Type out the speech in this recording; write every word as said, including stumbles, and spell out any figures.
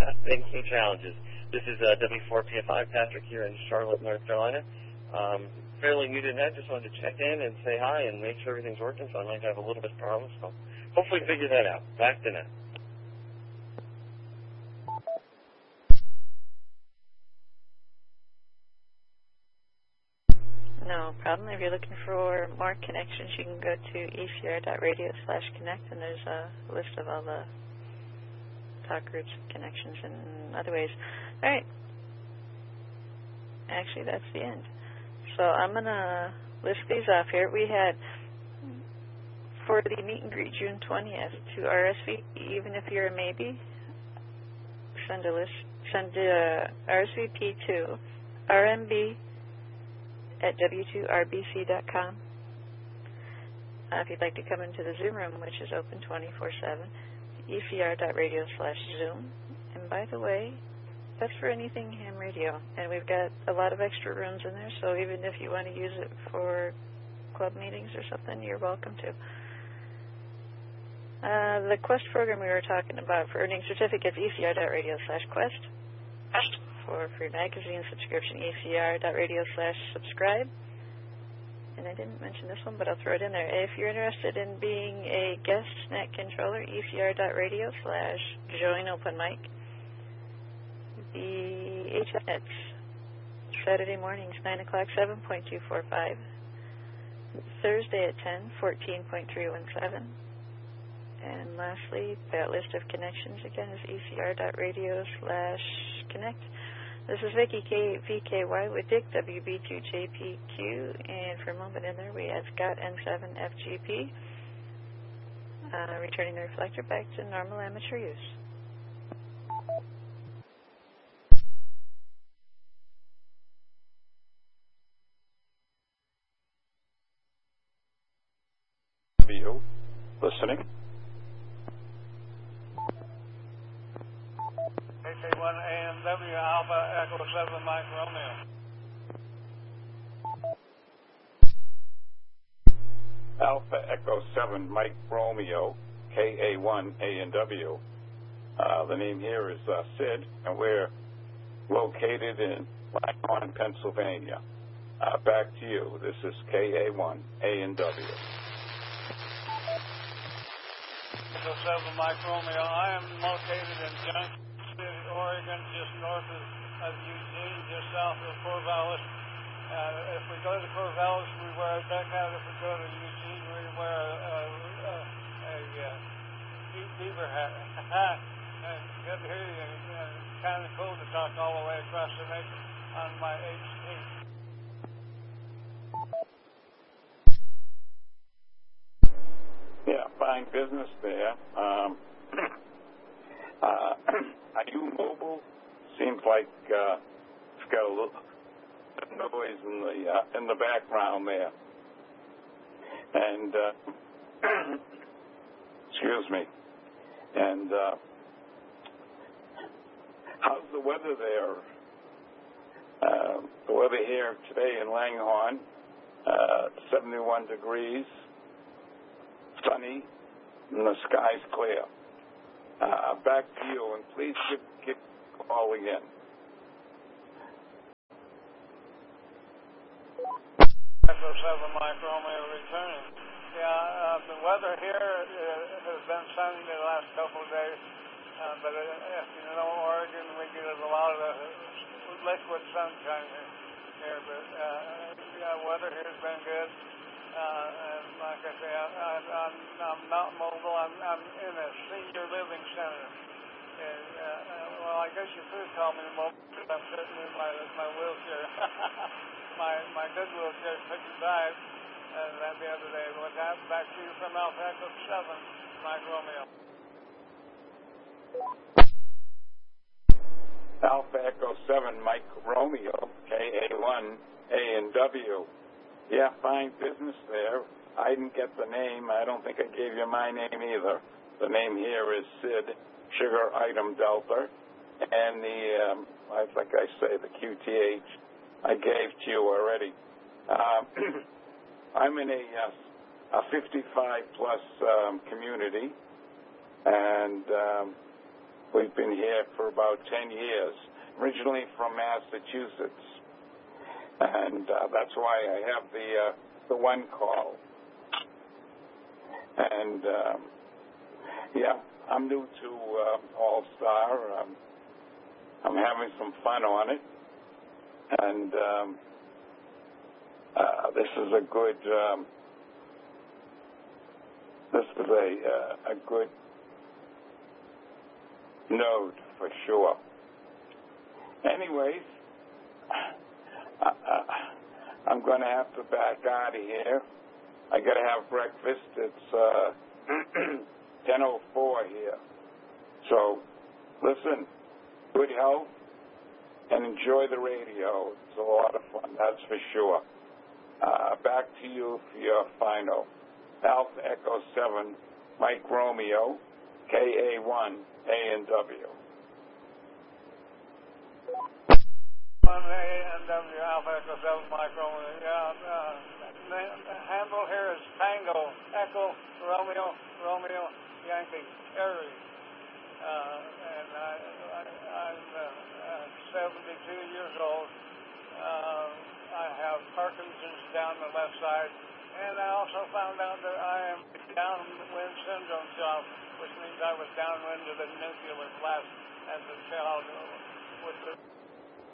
Things and challenges. This is uh, W four P F I, Patrick here in Charlotte, North Carolina. Um, fairly new to net, just wanted to check in and say hi and make sure everything's working, so I might have a little bit of problems. So hopefully figure that out. Back to net. No problem. If you're looking for more connections, you can go to E C R dot radio slash connect, and there's a list of all the talk groups, connections, and other ways. All right. Actually, that's the end. So I'm going to list these off here. We had, for the meet and greet June twentieth, to R S V P, even if you're a maybe, send a list, send a R S V P to R M B at W two R B C dot com. Uh, if you'd like to come into the Zoom room, which is open twenty-four seven, E C R dot radio slash Zoom. And by the way, that's for anything ham radio. And we've got a lot of extra rooms in there, so even if you want to use it for club meetings or something, you're welcome to. Uh, the Quest program we were talking about for earning certificates, E C R dot radio slash Quest. For free magazine subscription, E C R dot radio slash subscribe. And I didn't mention this one, but I'll throw it in there. If you're interested in being a guest net controller, E C R dot radio slash join open mic. The H F nets, Saturday mornings, nine o'clock, seven point two four five. Thursday at ten, fourteen point three one seven. And lastly, that list of connections again is E C R dot radio slash connect. This is Vicki K V K Y with Dick W B two J P Q, and for a moment in there we had Scott N seven F G P, uh, returning the reflector back to normal amateur use. W, listening. A K one A M W Alpha Echo seven Mike Romeo. Alpha Echo seven Mike Romeo, K A one A N W. Uh, the name here is uh, Sid, and we're located in Langhorne, Pennsylvania. Uh, back to you. This is K A one A N W. Echo seven Mike Romeo. I am located in Junction City, Oregon, just north of, of Eugene, just south of Corvallis. Uh, if we go to Corvallis, we wear a duck hat. If we go to Eugene, we wear a, a, a, a, a beaver hat. Good to hear you. It's kind of cool to talk all the way across the nation on my H T. Yeah, fine business there. Um, uh, are you mobile? Seems like uh, it's got a little noise in the uh, in the background there. And uh, excuse me. And uh, how's the weather there? Uh, the weather here today in Langhorne, uh, seventy-one degrees. Sunny, and the sky's clear. Uh, back to you, and please give, give a call again. Echo seven Mike Romeo returning. Yeah, uh, the weather here uh, has been sunny the last couple of days, uh, but uh, if you know Oregon, we get a lot of uh, liquid sunshine here. But uh, yeah, weather here has been good. Uh, and like I say, I, I, I'm, I'm not mobile. I'm, I'm in a senior living center. And, uh, uh, well, I guess you could call me mobile because I'm sitting in my, my wheelchair. my my good wheelchair took a dive uh, that the other day. What happened? Back to you from Alpha Echo seven, Mike Romeo. Alpha Echo seven, Mike Romeo, K A one A N W. Yeah, fine business there. I didn't get the name. I don't think I gave you my name either. The name here is Sid, Sugar Item Delta. And the, um, like I say, the Q T H I gave to you already. Uh, I'm in a, uh, a fifty-five plus um, community. And um, We've been here for about ten years, originally from Massachusetts. And uh, that's why I have the, uh, the one call. And, um, yeah, I'm new to uh, All-Star. Um, I'm having some fun on it. And um, uh, this is a good, um, this is a, uh, a good node for sure. Anyways, uh, uh, I'm going to have to back out of here. I got to have breakfast. It's uh, ten oh four here. So, listen, good health, and enjoy the radio. It's a lot of fun, that's for sure. Uh, back to you for your final. Alpha Echo seven, Mike Romeo, K A one, A and W. one A and W, Alpha Echo seven, Mike Romeo. Yeah, uh, the handle here is Tango, Echo, Romeo, Romeo, Yankee, Aries. Uh, and I, I, I'm uh, uh, seventy-two years old. Uh, I have Parkinson's down the left side, and I also found out that I am downwind syndrome, which means I was downwind of the nuclear blast as a child with the